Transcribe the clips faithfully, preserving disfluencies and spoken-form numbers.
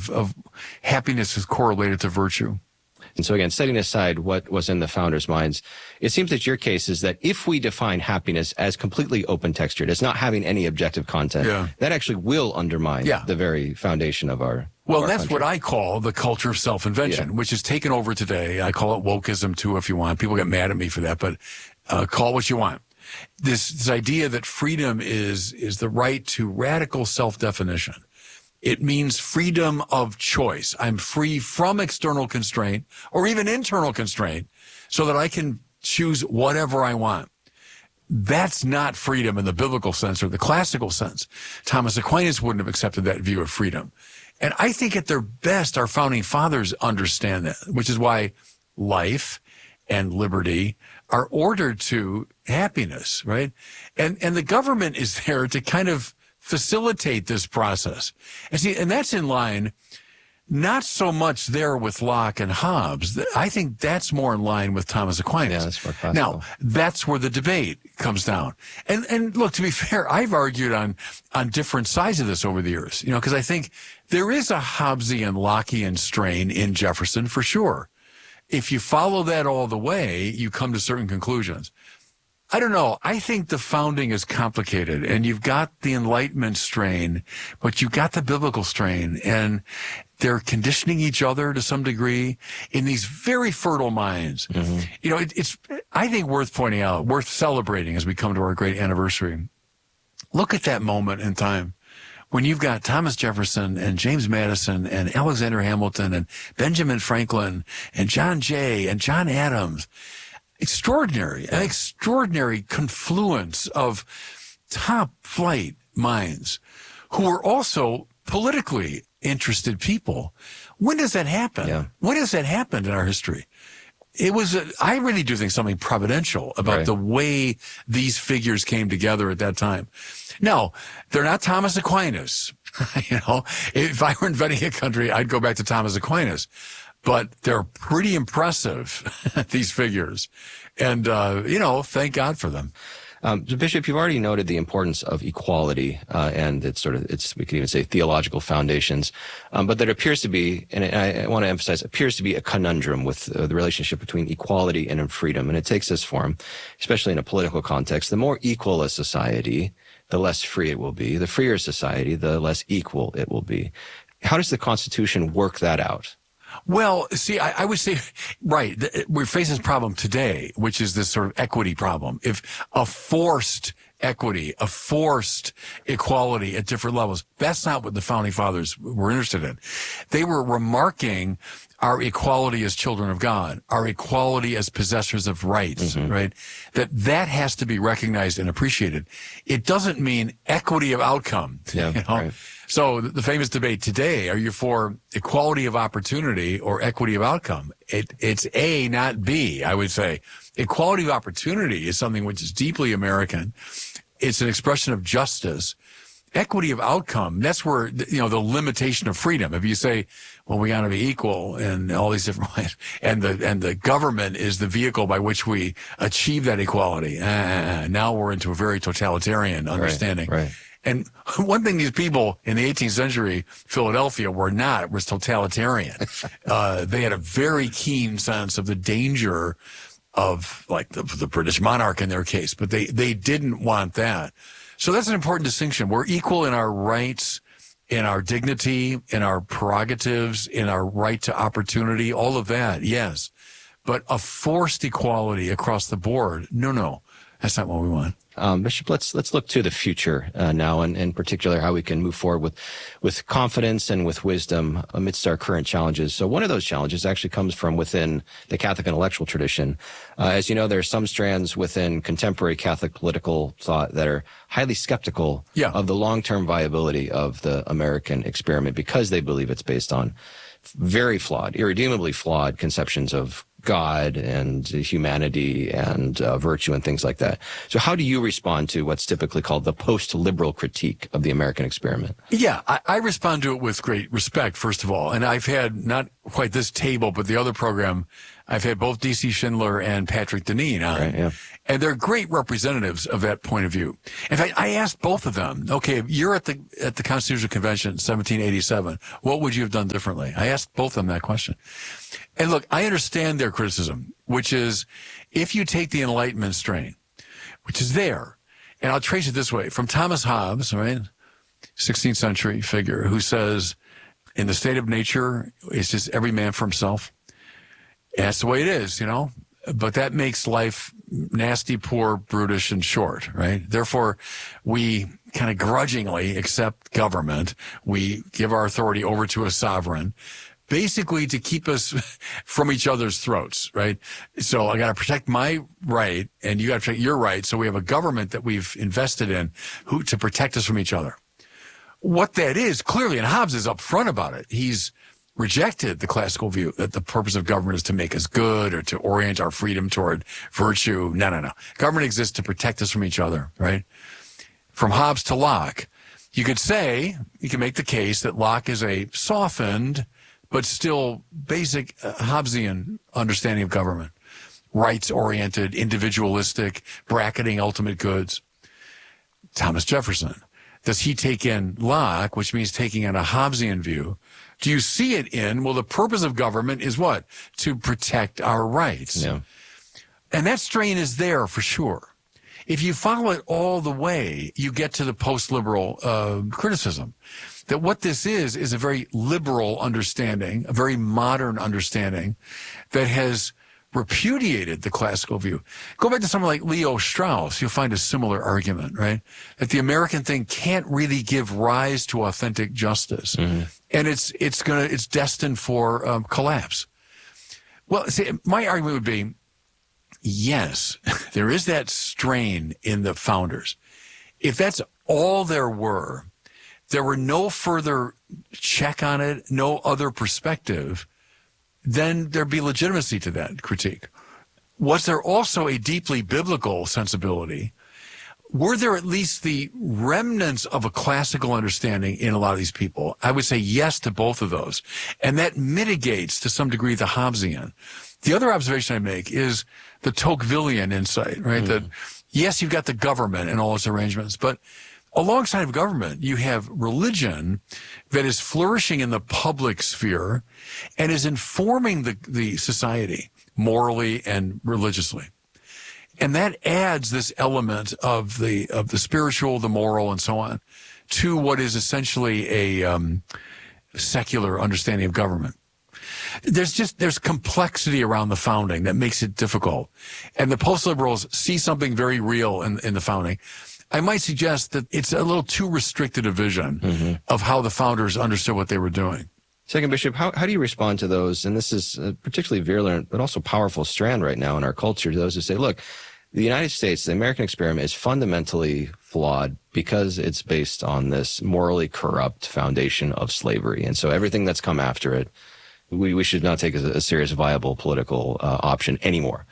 of, of happiness is correlated to virtue. And so again, setting aside what was in the founders' minds, it seems that your case is that if we define happiness as completely open-textured, as not having any objective content, yeah. that actually will undermine yeah. the very foundation of our Well, of our that's country. what I call the culture of self-invention, yeah. which is taken over today. I call it wokeism, too, if you want. People get mad at me for that, but uh, call it what you want. This, this idea that freedom is is the right to radical self-definition. It means freedom of choice. I'm free from external constraint or even internal constraint so that I can choose whatever I want. That's not freedom in the biblical sense or the classical sense. Thomas Aquinas wouldn't have accepted that view of freedom. And I think at their best, our founding fathers understand that, which is why life and liberty are ordered to happiness, right? And, and the government is there to kind of facilitate this process. And see, and that's in line, not so much there with Locke and Hobbes. I think that's more in line with Thomas Aquinas. Yeah, that's more classical. Now, that's where the debate comes down. And, and look, to be fair, I've argued on, on different sides of this over the years, you know, because I think there is a Hobbesian, Lockean strain in Jefferson for sure. If you follow that all the way, you come to certain conclusions. I don't know. I think the founding is complicated, and you've got the Enlightenment strain, but you've got the biblical strain, and they're conditioning each other to some degree in these very fertile minds. Mm-hmm. You know, it, it's, I think, worth pointing out, worth celebrating as we come to our great anniversary. Look at that moment in time when you've got Thomas Jefferson and James Madison and Alexander Hamilton and Benjamin Franklin and John Jay and John Adams. Extraordinary, an extraordinary confluence of top flight minds who were also politically interested people. When does that happen? Yeah. When has that happened in our history? It was, a, I really do think something providential about right. the way these figures came together at that time. Now, they're not Thomas Aquinas. You know, if I were inventing a country, I'd go back to Thomas Aquinas. But they're pretty impressive, these figures. And, uh, you know, thank God for them. Um, so Bishop, you've already noted the importance of equality, uh, and it's sort of, it's, we could even say theological foundations. Um, but there appears to be, and I, I want to emphasize, appears to be a conundrum with uh, the relationship between equality and freedom. And it takes this form, especially in a political context. The more equal a society, the less free it will be. The freer society, the less equal it will be. How does the Constitution work that out? Well, see, I, I would say, right, th- we're facing this problem today, which is this sort of equity problem. If a forced equity, a forced equality at different levels, that's not what the Founding Fathers were interested in. They were remarking our equality as children of God, our equality as possessors of rights, mm-hmm. right? That that has to be recognized and appreciated. It doesn't mean equity of outcome, yeah, you know? Right. So the famous debate today, are you for equality of opportunity or equity of outcome? It, it's A, not B, I would say. Equality of opportunity is something which is deeply American. It's an expression of justice. Equity of outcome, that's where, you know, the limitation of freedom. If you say, well, we got to be equal in all these different ways, and the, and the government is the vehicle by which we achieve that equality, uh, now we're into a very totalitarian understanding. Right, right. And one thing these people in the eighteenth century, Philadelphia, were not, was totalitarian. uh, they had a very keen sense of the danger of, like, the, the British monarch in their case, but they, they didn't want that. So that's an important distinction. We're equal in our rights, in our dignity, in our prerogatives, in our right to opportunity, all of that, yes. But a forced equality across the board, no, no, that's not what we want. Um, Bishop, let's let's look to the future uh, now, and in particular how we can move forward with with confidence and with wisdom amidst our current challenges. So one of those challenges actually comes from within the Catholic intellectual tradition. Uh, as you know, there are some strands within contemporary Catholic political thought that are highly skeptical yeah. of the long-term viability of the American experiment because they believe it's based on very flawed, irredeemably flawed conceptions of God and humanity and uh, virtue and things like that. So how do you respond to what's typically called the post-liberal critique of the American experiment? Yeah, I, I respond to it with great respect, first of all. And I've had not quite this table, but the other program, I've had both D C Schindler and Patrick Deneen on, Right, yeah. and they're great representatives of that point of view. In fact, I asked both of them, okay, if you're at the at the Constitutional Convention in seventeen eighty-seven, what would you have done differently? I asked both of them that question. And look, I understand their criticism, which is if you take the Enlightenment strain, which is there, and I'll trace it this way, from Thomas Hobbes, right, sixteenth century figure, who says, in the state of nature, it's just every man for himself. And that's the way it is, you know, but that makes life nasty, poor, brutish, and short, right? Therefore, we kind of grudgingly accept government. We give our authority over to a sovereign, basically to keep us from each other's throats, right? So I got to protect my right, and you got to protect your right. So we have a government that we've invested in who to protect us from each other. What that is, clearly, and Hobbes is upfront about it. He's rejected the classical view that the purpose of government is to make us good or to orient our freedom toward virtue. No, no, no. Government exists to protect us from each other, right? From Hobbes to Locke, you could say, you can make the case that Locke is a softened but still basic uh, Hobbesian understanding of government. Rights-oriented, individualistic, bracketing ultimate goods. Thomas Jefferson. Does he take in Locke, which means taking in a Hobbesian view? Do you see it in, well, the purpose of government is what? To protect our rights. Yeah. And that strain is there for sure. If you follow it all the way, you get to the post-liberal uh, criticism that what this is is a very liberal understanding, a very modern understanding that has repudiated the classical view. Go back to someone like Leo Strauss, you'll find a similar argument, right? That the American thing can't really give rise to authentic justice. Mm-hmm. And it's it's gonna it's destined for um, collapse. Well, see, my argument would be, yes, there is that strain in the founders. If that's all there were, there were no further check on it, no other perspective, then there'd be legitimacy to that critique. Was there also a deeply biblical sensibility? Were there at least the remnants of a classical understanding in a lot of these people? I would say yes to both of those. And that mitigates to some degree the Hobbesian. The other observation I make is the Tocquevillian insight, right? Mm. That yes, you've got the government and all its arrangements, but alongside of government, you have religion that is flourishing in the public sphere and is informing the, the society morally and religiously. And that adds this element of the of the spiritual, the moral, and so on to what is essentially a um, secular understanding of government. There's just, there's complexity around the founding that makes it difficult. And the post-liberals see something very real in, in the founding. I might suggest that it's a little too restricted a vision mm-hmm. of how the founders understood what they were doing. Second Bishop, how, how do you respond to those? And this is a particularly virulent but also powerful strand right now in our culture, to those who say, look, the United States, the American experiment, is fundamentally flawed because it's based on this morally corrupt foundation of slavery. And so everything that's come after it, we, we should not take as a, a serious, viable political uh, option anymore.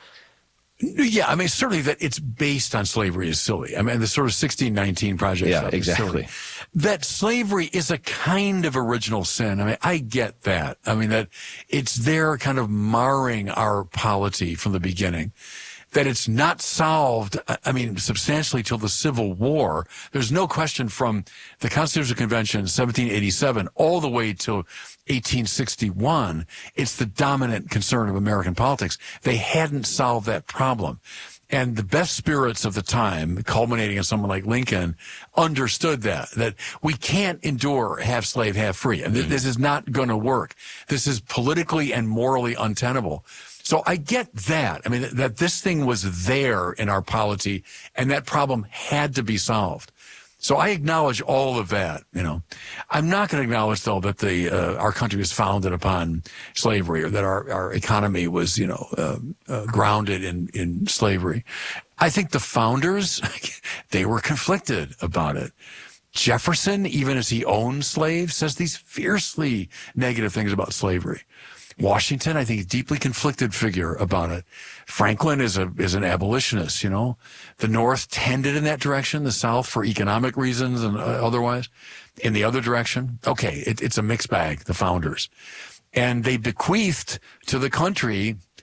Yeah, I mean, certainly that it's based on slavery is silly. I mean, the sort of sixteen nineteen project. Yeah, exactly. That slavery is a kind of original sin. I mean, I get that. I mean, that it's there kind of marring our polity from the beginning. That it's not solved, I mean, substantially till the Civil War. There's no question from the Constitutional Convention, seventeen eighty-seven, all the way till eighteen sixty-one, it's the dominant concern of American politics. They hadn't solved that problem. And the best spirits of the time, culminating in someone like Lincoln, understood that, that we can't endure half slave, half free. And th- this is not going to work. This is politically and morally untenable. So I get that. I mean, that, that this thing was there in our polity, and that problem had to be solved. So I acknowledge all of that, you know. I'm not going to acknowledge, though, that the uh, our country was founded upon slavery, or that our, our economy was, you know, uh, uh, grounded in, in slavery. I think the founders, they were conflicted about it. Jefferson, even as he owned slaves, says these fiercely negative things about slavery. Washington, I think, is a deeply conflicted figure about it. Franklin is a is an abolitionist, you know. The North tended in that direction, the South for economic reasons and uh, otherwise. In the other direction, okay, it, it's a mixed bag, the founders. And they bequeathed to the country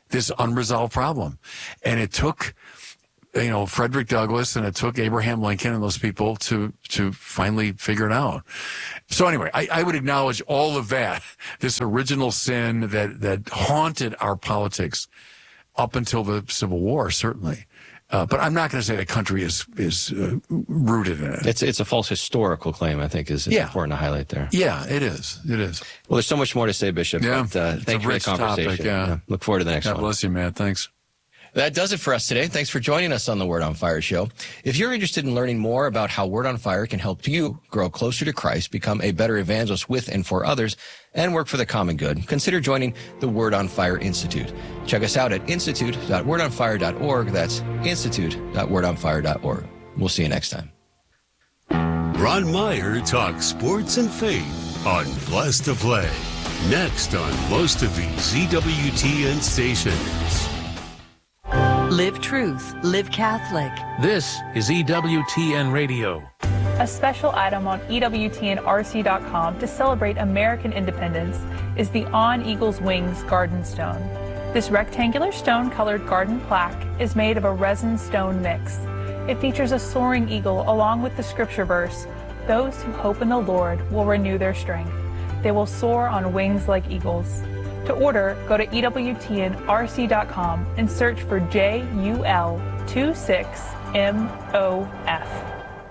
this unresolved problem. And it took, you know, Frederick Douglass and it took Abraham Lincoln and those people to, to finally figure it out. So anyway, I, I would acknowledge all of that, this original sin that, that haunted our politics up until the Civil War, certainly. Uh, but I'm not going to say the country is is uh, rooted in it. It's it's a false historical claim, I think, is, is yeah. important to highlight there. Yeah, it is. It is. Well, there's so much more to say, Bishop. Yeah, but, uh, thank you for the conversation. Topic, yeah. Yeah. Look forward to the next God one. God bless you, man. Thanks. That does it for us today. Thanks for joining us on the Word on Fire show. If you're interested in learning more about how Word on Fire can help you grow closer to Christ, become a better evangelist with and for others, and work for the common good, consider joining the Word on Fire Institute. Check us out at institute dot word on fire dot org. That's institute dot word on fire dot org. We'll see you next time. Ron Meyer talks sports and faith on Blessed to Play. Next on most of the Z W T N stations. Live truth, live Catholic. This is E W T N Radio. A special item on E W T N R C dot com to celebrate American independence is the On Eagle's Wings Garden Stone. This rectangular stone-colored garden plaque is made of a resin stone mix. It features a soaring eagle along with the scripture verse, "Those who hope in the Lord will renew their strength. They will soar on wings like eagles." To order, go to E W T N R C dot com and search for J U L twenty-six M O F.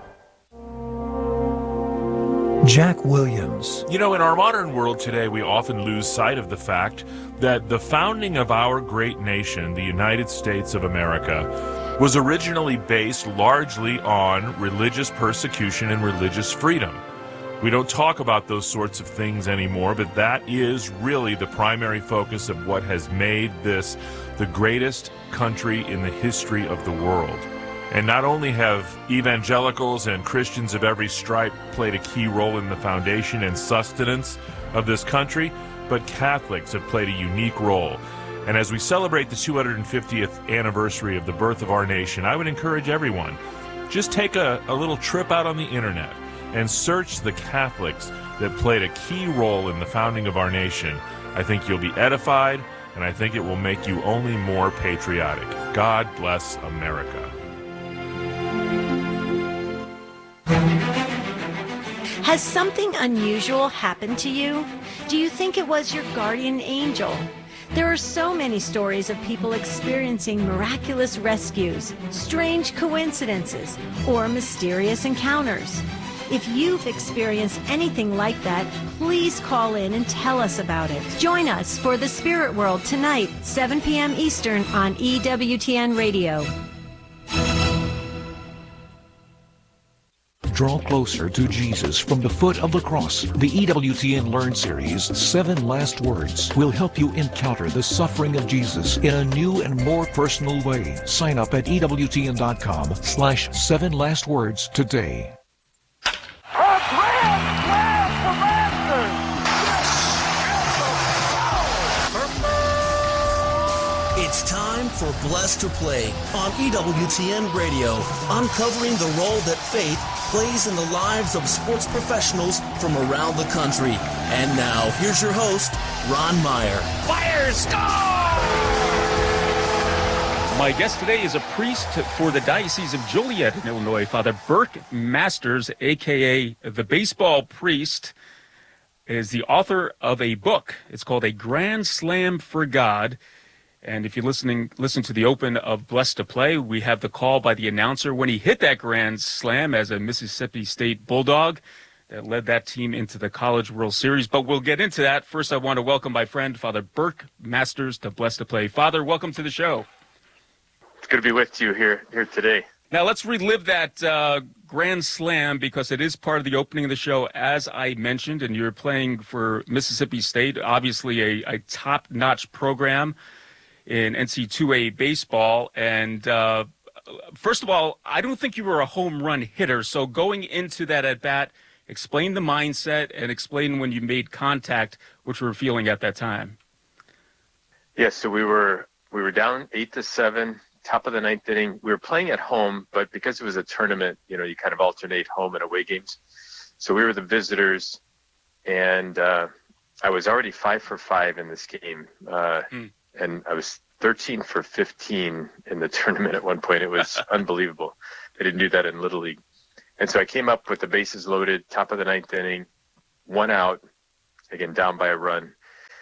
Jack Williams. You know, in our modern world today, we often lose sight of the fact that the founding of our great nation, the United States of America, was originally based largely on religious persecution and religious freedom. We don't talk about those sorts of things anymore, but that is really the primary focus of what has made this the greatest country in the history of the world. And not only have evangelicals and Christians of every stripe played a key role in the foundation and sustenance of this country, but Catholics have played a unique role. And as we celebrate the two hundred fiftieth anniversary of the birth of our nation, I would encourage everyone, just take a, a little trip out on the internet and search the Catholics that played a key role in the founding of our nation. I think you'll be edified, and I think it will make you only more patriotic. God bless America. Has something unusual happened to you? Do you think it was your guardian angel? There are so many stories of people experiencing miraculous rescues, strange coincidences, or mysterious encounters. If you've experienced anything like that, please call in and tell us about it. Join us for The Spirit World tonight, seven p.m. Eastern on E W T N Radio. Draw closer to Jesus from the foot of the cross. The E W T N Learn series, Seven Last Words, will help you encounter the suffering of Jesus in a new and more personal way. Sign up at E W T N dot com slash seven last words today. It's time for Blessed to Play on E W T N Radio, uncovering the role that faith plays in the lives of sports professionals from around the country. And now, here's your host, Ron Meyer. Fire, score! My guest today is a priest for the Diocese of Joliet in Illinois, Father Burke Masters, a k a the Baseball Priest, is the author of a book. It's called A Grand Slam for God. And if you're listening, listen to the open of Blessed to Play, we have the call by the announcer when he hit that grand slam as a Mississippi State Bulldog that led that team into the College World Series. But we'll get into that. First, I want to welcome my friend, Father Burke Masters, to Blessed to Play. Father, welcome to the show. It's good to be with you here, here today. Now, let's relive that uh, grand slam because it is part of the opening of the show, as I mentioned, and you're playing for Mississippi State, obviously a, a top-notch program in N C double A baseball. And uh, first of all, I don't think you were a home run hitter. So going into that at bat, explain the mindset and explain when you made contact, what you were feeling at that time. Yes, so we were we were down eight to seven, top of the ninth inning. We were playing at home, but because it was a tournament, you know, you kind of alternate home and away games. So we were the visitors, and uh, I was already five for five in this game. Uh, mm. And I was thirteen for fifteen in the tournament at one point. It was unbelievable. They didn't do that in Little League. And so I came up with the bases loaded, top of the ninth inning, one out, again, down by a run.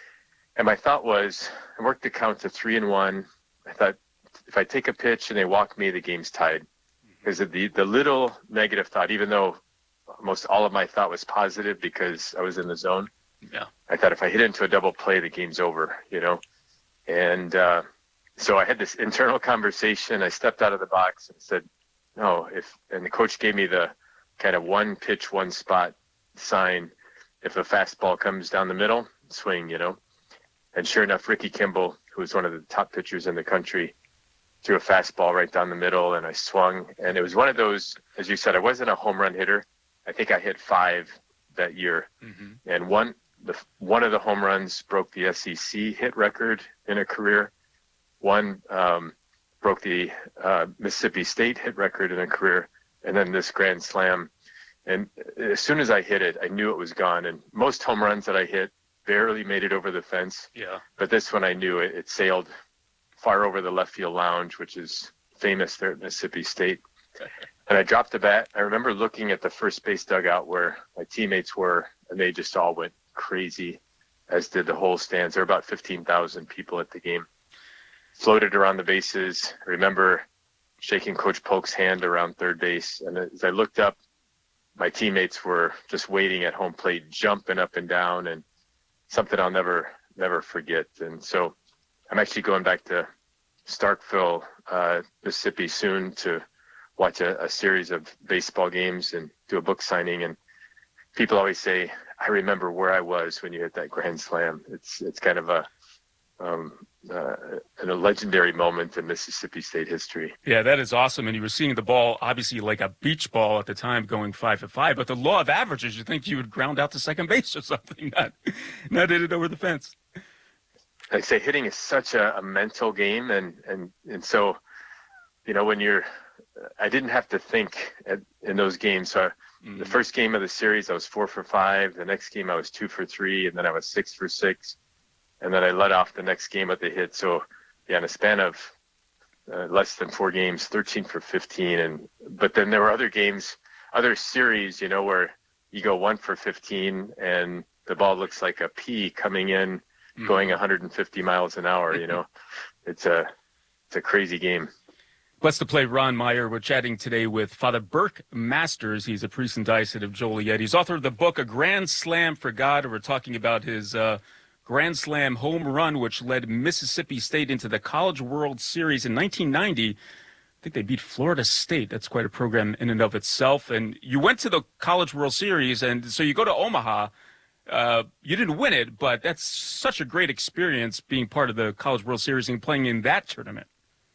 And my thought was, I worked the count to three and one. I thought, if I take a pitch and they walk me, the game's tied. Because the, the little negative thought, even though most all of my thought was positive because I was in the zone, yeah. I thought if I hit into a double play, the game's over, you know. And uh, so I had this internal conversation. I stepped out of the box and said, no, if, and the coach gave me the kind of one pitch, one spot sign. If a fastball comes down the middle, swing, you know. And sure enough, Ricky Kimball, who was one of the top pitchers in the country, threw a fastball right down the middle, and I swung. And it was one of those, as you said, I wasn't a home run hitter. I think I hit five that year. Mm-hmm. And one the one of the home runs broke the S E C hit record in a career. One um, broke the uh, Mississippi State hit record in a career. And then this grand slam. And as soon as I hit it, I knew it was gone. And most home runs that I hit barely made it over the fence. Yeah. But this one I knew it, it sailed far over the left field lounge, which is famous there at Mississippi State. And I dropped the bat. I remember looking at the first base dugout where my teammates were, and they just all went crazy, as did the whole stands. There were about fifteen thousand people at the game. Floated around the bases. I remember shaking Coach Polk's hand around third base. And as I looked up, my teammates were just waiting at home plate, jumping up and down, and something I'll never, never forget. And so I'm actually going back to Starkville, uh, Mississippi soon to watch a, a series of baseball games and do a book signing. And people always say, I remember where I was when you hit that grand slam. It's it's kind of a um, uh, a legendary moment in Mississippi State history. Yeah, that is awesome. And you were seeing the ball, obviously like a beach ball at the time, going five for five. But the law of averages, you think you would ground out to second base or something, not, not hit it over the fence. I say hitting is such a, a mental game. And, and, and so, you know, when you're, I didn't have to think at, in those games. So mm-hmm. the first game of the series, I was four for five. The next game, I was two for three. And then I was six for six. And then I let off the next game with the hit. So, yeah, in a span of uh, less than four games, thirteen for fifteen. And but then there were other games, other series, you know, where you go one for fifteen and the ball looks like a pea coming in, mm-hmm. going one hundred fifty miles an hour. You know, it's a it's a crazy game. Blessed to play Ron Meyer. We're chatting today with Father Burke Masters. He's a priest and diocese of Joliet. He's author of the book, A Grand Slam for God. We're talking about his uh, Grand Slam home run, which led Mississippi State into the College World Series in nineteen ninety. I think they beat Florida State. That's quite a program in and of itself. And you went to the College World Series, and so you go to Omaha. Uh, you didn't win it, but that's such a great experience being part of the College World Series and playing in that tournament.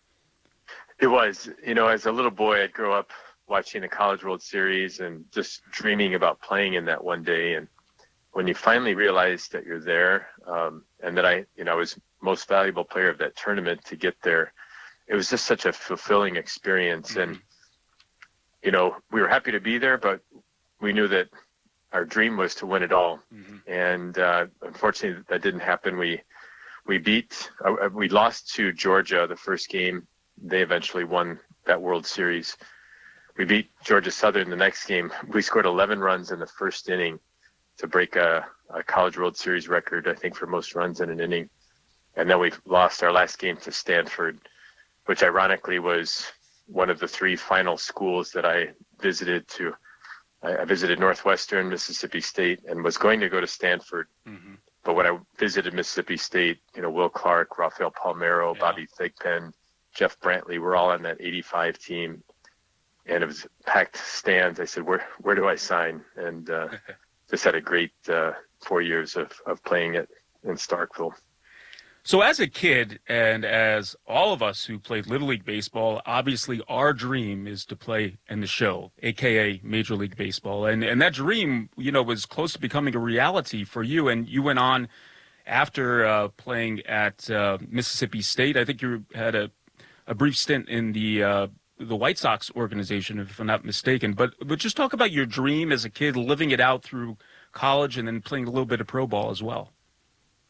It was. You know, as a little boy, I'd grow up watching the College World Series and just dreaming about playing in that one day. And when you finally realize that you're there, um, and that I, you know, I was most valuable player of that tournament to get there, it was just such a fulfilling experience. Mm-hmm. And, you know, we were happy to be there, but we knew that our dream was to win it all. Mm-hmm. And uh, unfortunately, that didn't happen. We we beat, uh, we lost to Georgia the first game. They eventually won that World Series. We beat Georgia Southern the next game. We scored eleven runs in the first inning to break a, a College World Series record, I think, for most runs in an inning. And then we lost our last game to Stanford, which ironically was one of the three final schools that I visited to. I, I visited Northwestern, Mississippi State, and was going to go to Stanford. Mm-hmm. But when I visited Mississippi State, you know, Will Clark, Rafael Palmeiro, yeah. Bobby Thigpen, Jeff Brantley were all on that eighty-five team. And it was packed stands. I said, where where do I sign? And uh, just had a great uh, four years of, of playing it in Starkville. So as a kid, and as all of us who played Little League Baseball, obviously our dream is to play in the show, a k a. Major League Baseball. And and that dream, you know, was close to becoming a reality for you. And you went on after uh, playing at uh, Mississippi State. I think you had a, a brief stint in the uh, the White Sox organization, if I'm not mistaken. But, but just talk about your dream as a kid, living it out through college and then playing a little bit of pro ball as well.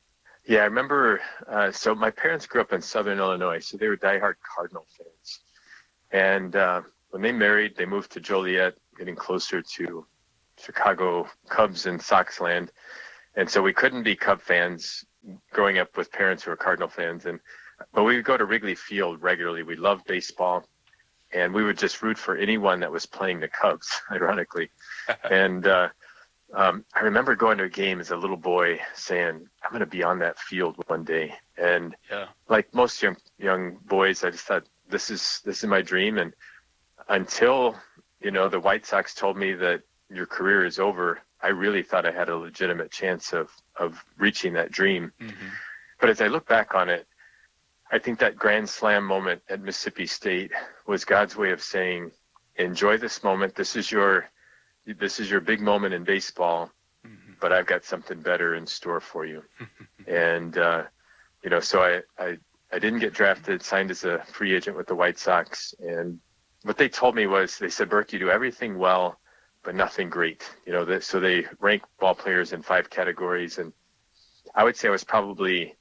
Yeah, I remember. Uh, so my parents grew up in Southern Illinois, so they were diehard Cardinal fans. And uh, when they married, they moved to Joliet, getting closer to Chicago Cubs and Sox land. And so we couldn't be Cub fans growing up with parents who were Cardinal fans. And but we would go to Wrigley Field regularly. We loved baseball, and we would just root for anyone that was playing the Cubs, ironically. and uh, um, I remember going to a game as a little boy saying, I'm going to be on that field one day. And yeah. like most young young boys, I just thought, this is this is my dream. And until, you know, the White Sox told me that your career is over, I really thought I had a legitimate chance of, of reaching that dream. Mm-hmm. But as I look back on it, I think that grand slam moment at Mississippi State was God's way of saying, enjoy this moment. This is your, this is your big moment in baseball, mm-hmm. but I've got something better in store for you. and, uh, you know, so I, I, I didn't get drafted, signed as a free agent with the White Sox. And what they told me was, they said, Burke, you do everything well, but nothing great. You know, that, so they rank ball players in five categories. And I would say I was probably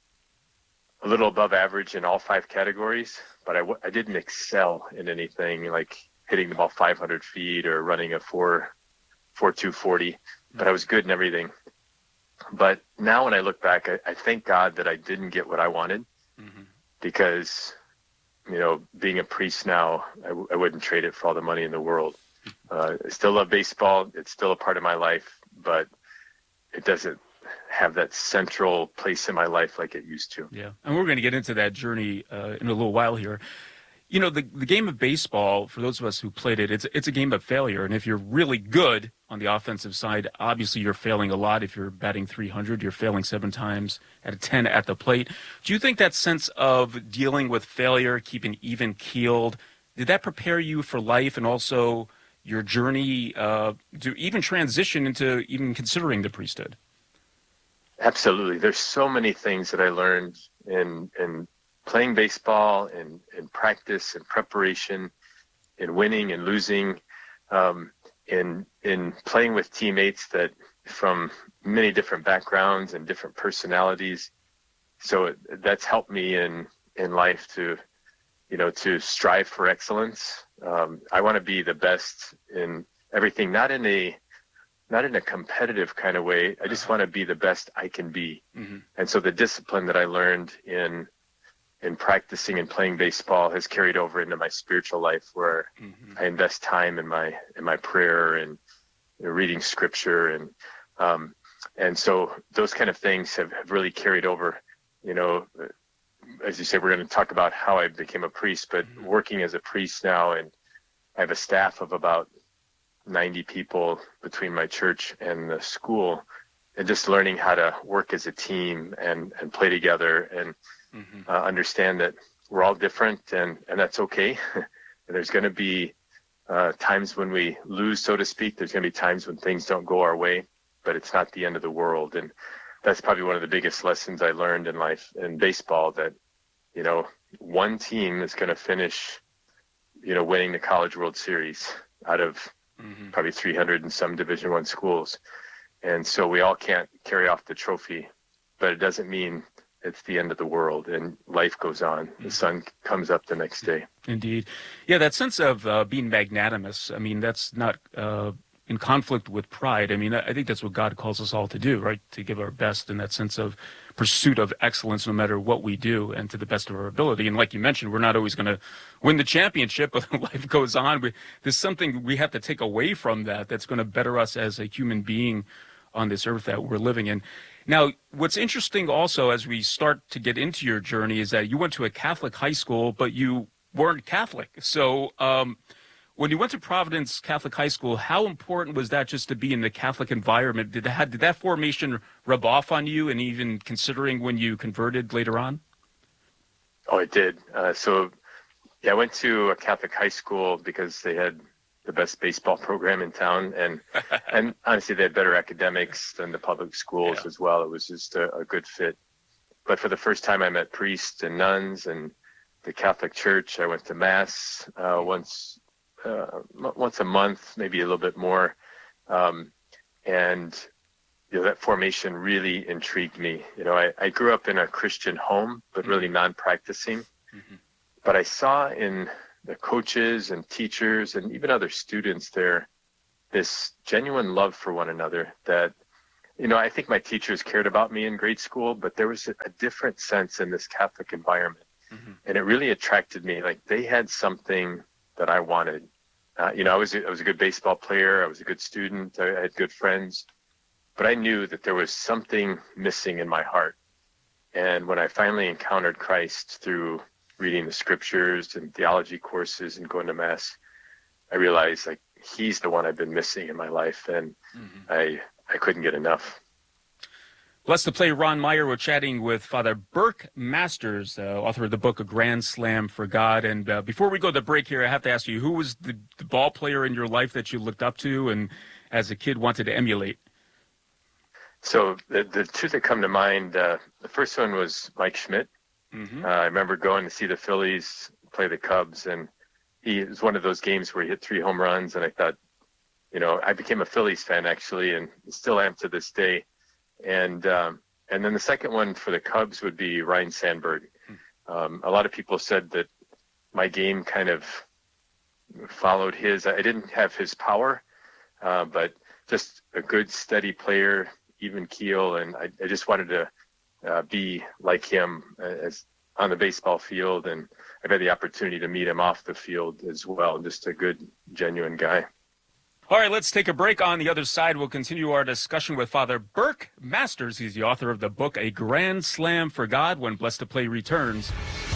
a little above average in all five categories, but I, w- I didn't excel in anything like hitting the ball five hundred feet or running a four, four, two forty, but I was good in everything. But now when I look back, I, I thank God that I didn't get what I wanted, mm-hmm. because, you know, being a priest now, I, w- I wouldn't trade it for all the money in the world. Uh, I still love baseball. It's still a part of my life, but it doesn't have that central place in my life like it used to. Yeah. And we're going to get into that journey uh, in a little while here. You know, the the game of baseball, for those of us who played it, it's it's a game of failure. And if you're really good on the offensive side, obviously you're failing a lot. If you're batting three hundred, you're failing seven times out of ten at the plate. Do you think that sense of dealing with failure, keeping even keeled, did that prepare you for life and also your journey uh, to even transition into even considering the priesthood? Absolutely. There's so many things that I learned in in playing baseball, in, in practice, in preparation, in winning and losing, um, in in playing with teammates that from many different backgrounds and different personalities. So it, that's helped me in in life to, you know, to strive for excellence. Um, I want to be the best in everything, not in a not in a competitive kind of way. I just want to be the best I can be. Mm-hmm. And so the discipline that I learned in in practicing and playing baseball has carried over into my spiritual life, where mm-hmm. I invest time in my in my prayer and, you know, reading scripture, and um, and so those kind of things have, have really carried over. You know, as you say, we're going to talk about how I became a priest, but mm-hmm. working as a priest now, and I have a staff of about ninety people between my church and the school, and just learning how to work as a team and, and play together, and mm-hmm. uh, understand that we're all different, and, and that's okay. And there's going to be uh, times when we lose, so to speak. There's going to be times when things don't go our way, but it's not the end of the world. And that's probably one of the biggest lessons I learned in life, in baseball, that, you know, one team is going to finish, you know, winning the College World Series out of mm-hmm. probably three hundred and some Division One schools. And so we all can't carry off the trophy, but it doesn't mean it's the end of the world, and life goes on. The sun comes up the next day. Indeed. Yeah, that sense of uh, being magnanimous, I mean, that's not uh, in conflict with pride. I mean, I think that's what God calls us all to do, right? To give our best in that sense of pursuit of excellence, no matter what we do, and to the best of our ability. And like you mentioned, we're not always going to win the championship, but life goes on. We, there's something we have to take away from that that's going to better us as a human being on this earth that we're living in. Now, what's interesting also as we start to get into your journey is that you went to a Catholic high school, but you weren't Catholic. So um, when you went to Providence Catholic High School, how important was that just to be in the Catholic environment? Did that, did that formation rub off on you, and even considering when you converted later on? Oh, it did. Uh, so, yeah, I went to a Catholic high school because they had the best baseball program in town, and and honestly, they had better academics than the public schools yeah. as well. It was just a, a good fit. But for the first time, I met priests and nuns and the Catholic Church. I went to Mass uh, once uh, once a month, maybe a little bit more, um, and you know, that formation really intrigued me. You know, I, I grew up in a Christian home, but really non-practicing. Mm-hmm. But I saw in the coaches and teachers and even other students there this genuine love for one another that, you know, I think my teachers cared about me in grade school, but there was a, a different sense in this Catholic environment. Mm-hmm. And it really attracted me. Like, they had something that I wanted. Uh, you know, I was, a, I was a good baseball player. I was a good student. I had good friends. But I knew that there was something missing in my heart. And when I finally encountered Christ through reading the scriptures and theology courses and going to Mass, I realized, like, he's the one I've been missing in my life, and mm-hmm. I I couldn't get enough. Blessed to Play, Ron Meyer. We're chatting with Father Burke Masters, uh, author of the book A Grand Slam for God. And uh, before we go to the break here, I have to ask you, who was the, the ball player in your life that you looked up to and as a kid wanted to emulate? So the, the two that come to mind, uh, the first one was Mike Schmidt. Mm-hmm. Uh, I remember going to see the Phillies play the Cubs, and he it was one of those games where he hit three home runs, and I thought, you know, I became a Phillies fan actually, and still am to this day. And um, and then the second one for the Cubs would be Ryne Sandberg. Um, a lot of people said that my game kind of followed his. I didn't have his power, uh, but just a good, steady player, even keel, and I, I just wanted to uh, be like him as on the baseball field, and I've had the opportunity to meet him off the field as well. Just a good, genuine guy. All right, let's take a break. On the other side, we'll continue our discussion with Father Burke Masters. He's the author of the book A Grand Slam for God, when Blessed to Play returns